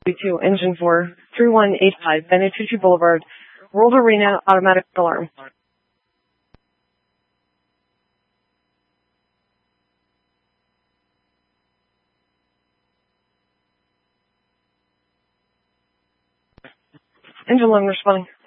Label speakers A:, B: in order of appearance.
A: 2, Engine 4, 3185, Benitucci Boulevard, World Arena, automatic alarm. Engine 1 responding.